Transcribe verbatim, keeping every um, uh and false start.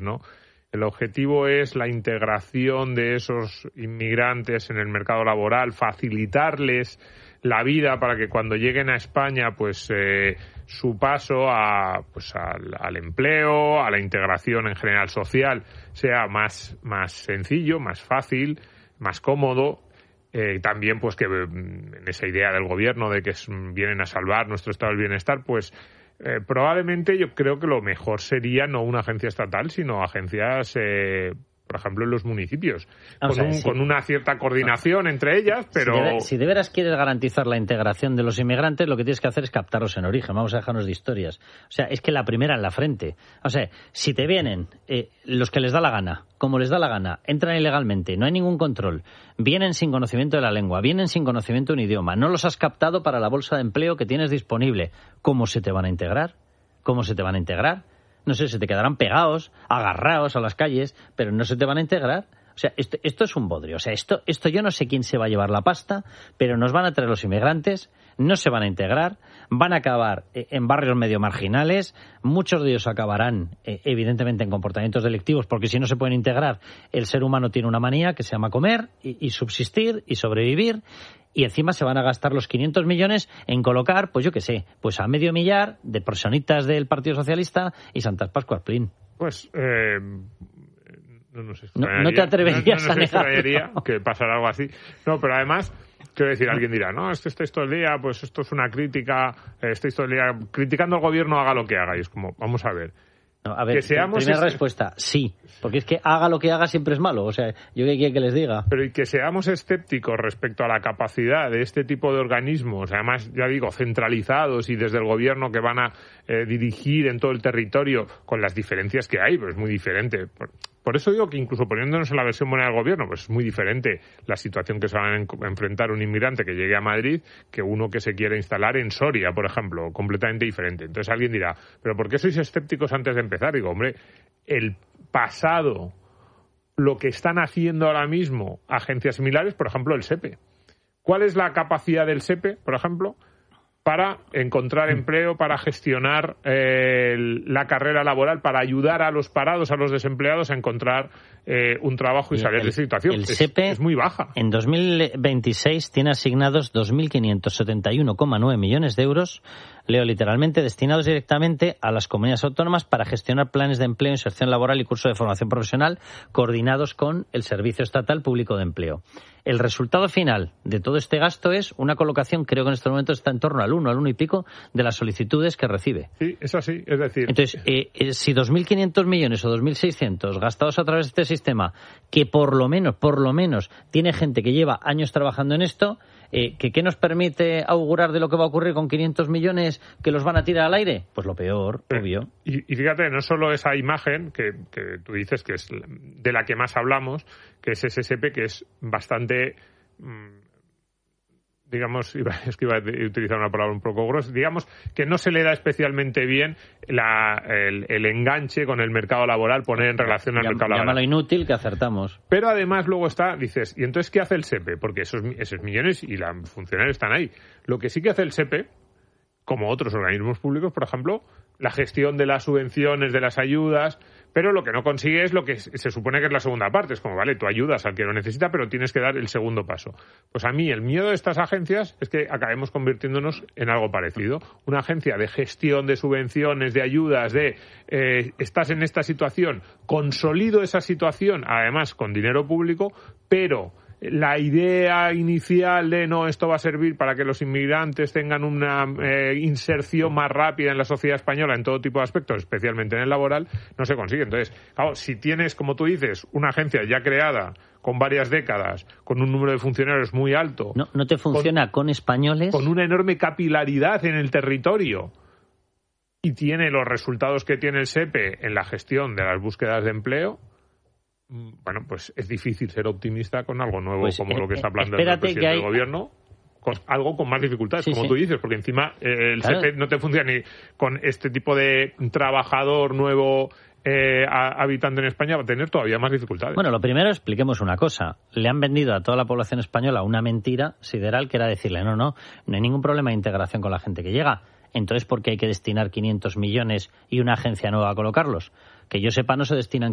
¿no? El objetivo es la integración de esos inmigrantes en el mercado laboral, facilitarles la vida para que cuando lleguen a España, pues eh, su paso a, pues al, al empleo, a la integración en general social, sea más, más sencillo, más fácil, más cómodo. Eh, también, pues que en esa idea del gobierno de que es, vienen a salvar nuestro estado del bienestar, pues eh, probablemente yo creo que lo mejor sería no una agencia estatal, sino agencias eh, por ejemplo, en los municipios, con, un, sí. con una cierta coordinación entre ellas, pero... Si de, si de veras quieres garantizar la integración de los inmigrantes, lo que tienes que hacer es captarlos en origen. Vamos a dejarnos de historias. O sea, es que la primera en la frente. O sea, si te vienen eh, los que les da la gana, como les da la gana, entran ilegalmente, no hay ningún control, vienen sin conocimiento de la lengua, vienen sin conocimiento de un idioma, no los has captado para la bolsa de empleo que tienes disponible, ¿cómo se te van a integrar? ¿Cómo se te van a integrar? No sé, se te quedarán pegados, agarrados a las calles, pero no se te van a integrar. O sea, esto, esto es un bodrio. O sea, esto, esto yo no sé quién se va a llevar la pasta, pero nos van a traer los inmigrantes, no se van a integrar, van a acabar eh, en barrios medio marginales, muchos de ellos acabarán, eh, evidentemente, en comportamientos delictivos, porque si no se pueden integrar, el ser humano tiene una manía que se llama comer y, y subsistir y sobrevivir. Y encima se van a gastar los quinientos millones en colocar, pues yo qué sé, pues a medio millar de personitas del Partido Socialista y Santas Pascuas Plin. Pues, eh, no, no, sé, no, no te atreverías no, no, no a negarlo. Que pasara algo así. No, pero además, quiero decir, alguien dirá, no, es que estáis todo el día, pues esto es una crítica, eh, estáis todo el día criticando al gobierno, haga lo que haga. Y es como, vamos a ver. No, a ver, que seamos primera es... respuesta, sí, porque es que haga lo que haga siempre es malo, o sea, yo qué quiero que les diga. Pero y que seamos escépticos respecto a la capacidad de este tipo de organismos, además, ya digo, centralizados y desde el gobierno que van a eh, dirigir en todo el territorio, con las diferencias que hay, pues es muy diferente. Por, por eso digo que incluso poniéndonos en la versión buena del gobierno, pues es muy diferente la situación que se va a en, enfrentar un inmigrante que llegue a Madrid que uno que se quiere instalar en Soria, por ejemplo, completamente diferente. Entonces alguien dirá, ¿pero por qué sois escépticos antes de empezar? Digo, hombre, el pasado, lo que están haciendo ahora mismo agencias similares, por ejemplo, el SEPE. ¿Cuál es la capacidad del SEPE, por ejemplo, para encontrar empleo, para gestionar eh, la carrera laboral, para ayudar a los parados, a los desempleados a encontrar eh, un trabajo y salir el, de esa situación? El es, SEPE es muy baja. En dos mil veintiséis tiene asignados dos mil quinientos setenta y uno coma nueve millones de euros, leo literalmente, destinados directamente a las comunidades autónomas para gestionar planes de empleo, inserción laboral y curso de formación profesional coordinados con el Servicio Estatal Público de Empleo. El resultado final de todo este gasto es una colocación, creo que en estos momentos está en torno al uno, al uno y pico de las solicitudes que recibe. Sí, es así, es decir... Entonces, eh, eh, si dos mil quinientos millones o dos mil seiscientos gastados a través de este sistema, que por lo menos, por lo menos, tiene gente que lleva años trabajando en esto, eh, que ¿qué nos permite augurar de lo que va a ocurrir con quinientos millones que los van a tirar al aire? Pues lo peor, eh, obvio. Y, y fíjate, no solo esa imagen que, que tú dices que es de la que más hablamos, que es ese SEPE, que es bastante... Mmm, digamos, es que iba a utilizar una palabra un poco grosa, digamos que no se le da especialmente bien la, el, el enganche con el mercado laboral, poner en relación al Llam, mercado laboral. Llámalo inútil, que acertamos. Pero además luego está, dices, ¿y entonces qué hace el SEPE? Porque esos, esos millones y los funcionarios están ahí. Lo que sí que hace el SEPE, como otros organismos públicos, por ejemplo, la gestión de las subvenciones, de las ayudas, pero lo que no consigue es lo que se supone que es la segunda parte. Es como, vale, tú ayudas al que lo necesita, pero tienes que dar el segundo paso. Pues a mí el miedo de estas agencias es que acabemos convirtiéndonos en algo parecido. Una agencia de gestión de subvenciones, de ayudas, de eh, estás en esta situación, consolido esa situación, además con dinero público, pero... la idea inicial de no, esto va a servir para que los inmigrantes tengan una eh, inserción más rápida en la sociedad española en todo tipo de aspectos, especialmente en el laboral, no se consigue. Entonces, claro, si tienes, como tú dices, una agencia ya creada con varias décadas, con un número de funcionarios muy alto... No, no te funciona con, con españoles... Con una enorme capilaridad en el territorio y tiene los resultados que tiene el SEPE en la gestión de las búsquedas de empleo... Bueno, pues es difícil ser optimista con algo nuevo pues, como eh, lo que está planteando el presidente hay... del gobierno, con algo con más dificultades, sí, como sí. tú dices, porque encima eh, el claro. SEPE no te funciona ni con este tipo de trabajador nuevo eh, a, habitante en España, va a tener todavía más dificultades. Bueno, lo primero, expliquemos una cosa. Le han vendido a toda la población española una mentira sideral que era decirle, no, no, no hay ningún problema de integración con la gente que llega. Entonces, ¿por qué hay que destinar quinientos millones y una agencia nueva a colocarlos? Que yo sepa, no se destinan